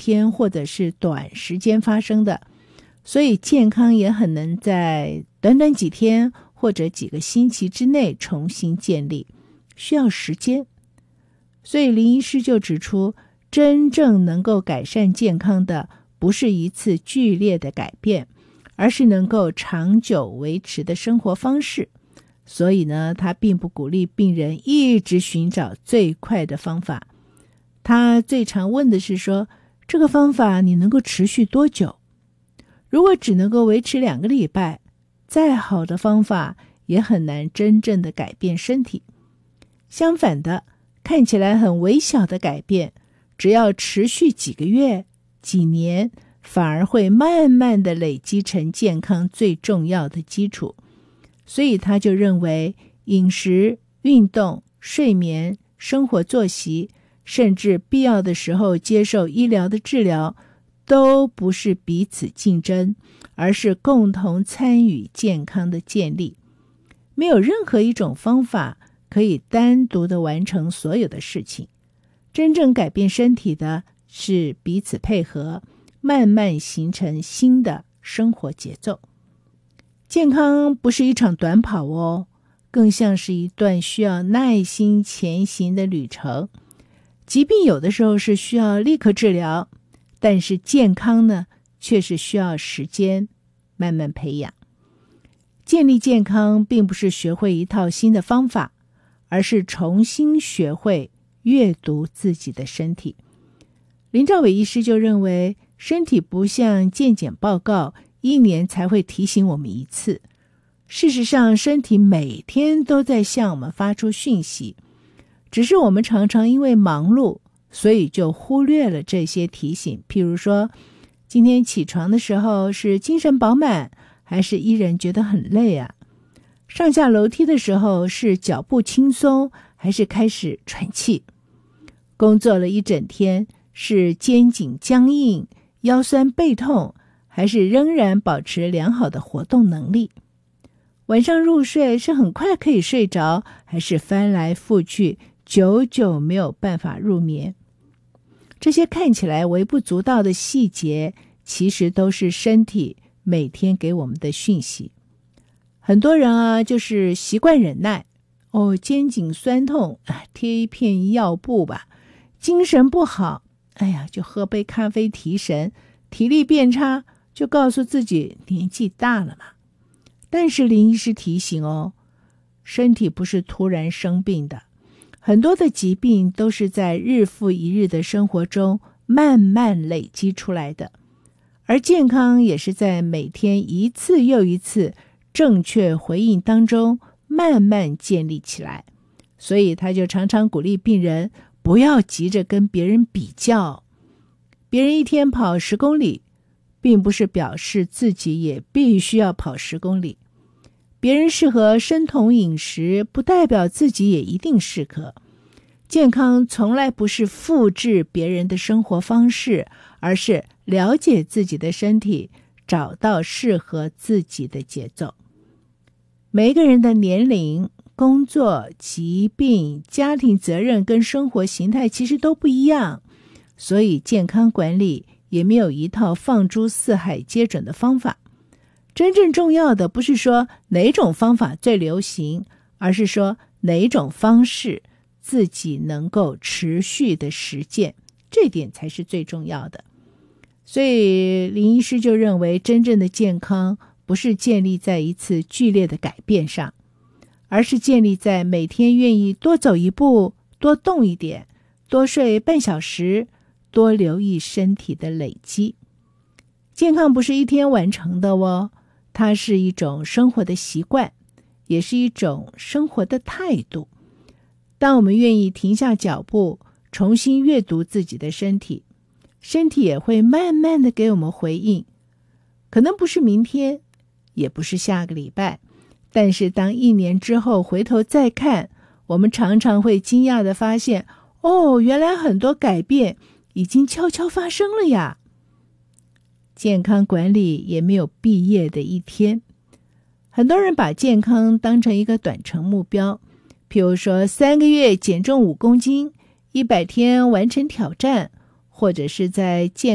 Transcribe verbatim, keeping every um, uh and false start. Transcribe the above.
天或者是短时间发生的，所以健康也很难在短短几天或者几个星期之内重新建立，需要时间。所以林医师就指出，真正能够改善健康的不是一次剧烈的改变，而是能够长久维持的生活方式。所以呢，他并不鼓励病人一直寻找最快的方法。他最常问的是说，这个方法你能够持续多久？如果只能够维持两个礼拜，再好的方法也很难真正的改变身体。相反的，看起来很微小的改变，只要持续几个月、几年，反而会慢慢的累积成健康最重要的基础。所以他就认为，饮食、运动、睡眠、生活作息，甚至必要的时候接受医疗的治疗，都不是彼此竞争，而是共同参与健康的建立。没有任何一种方法可以单独的完成所有的事情。真正改变身体的是彼此配合，慢慢形成新的生活节奏。健康不是一场短跑哦，更像是一段需要耐心前行的旅程。疾病有的时候是需要立刻治疗，但是健康呢，却是需要时间慢慢培养。建立健康并不是学会一套新的方法，而是重新学会阅读自己的身体。林兆伟医师就认为，身体不像健检报告，一年才会提醒我们一次。事实上，身体每天都在向我们发出讯息，只是我们常常因为忙碌，所以就忽略了这些提醒。譬如说，今天起床的时候是精神饱满，还是依然觉得很累啊？上下楼梯的时候是脚步轻松，还是开始喘气？工作了一整天，是肩颈僵硬、腰酸背痛，还是仍然保持良好的活动能力？晚上入睡是很快可以睡着，还是翻来覆去，久久没有办法入眠？这些看起来微不足道的细节，其实都是身体每天给我们的讯息。很多人啊，就是习惯忍耐，哦，肩颈酸痛，贴一片药布吧；精神不好，哎呀，就喝杯咖啡提神；体力变差，就告诉自己年纪大了嘛。但是林医师提醒哦，身体不是突然生病的，很多的疾病都是在日复一日的生活中慢慢累积出来的，而健康也是在每天一次又一次正确回应当中慢慢建立起来。所以他就常常鼓励病人不要急着跟别人比较，别人一天跑十公里，并不是表示自己也必须要跑十公里。别人适合生酮饮食，不代表自己也一定适合。健康从来不是复制别人的生活方式，而是了解自己的身体，找到适合自己的节奏。每一个人的年龄、工作、疾病、家庭责任跟生活形态其实都不一样，所以健康管理也没有一套放诸四海皆准的方法。真正重要的不是说哪种方法最流行，而是说哪种方式自己能够持续的实践，这点才是最重要的。所以林医师就认为，真正的健康不是建立在一次剧烈的改变上，而是建立在每天愿意多走一步，多动一点，多睡半小时，多留意身体的累积。健康不是一天完成的哦，它是一种生活的习惯，也是一种生活的态度。当我们愿意停下脚步，重新阅读自己的身体，身体也会慢慢的给我们回应。可能不是明天，也不是下个礼拜，但是当一年之后回头再看，我们常常会惊讶的发现，哦，原来很多改变已经悄悄发生了呀。健康管理也没有毕业的一天。很多人把健康当成一个短程目标，譬如说三个月减重五公斤，一百天完成挑战，或者是在健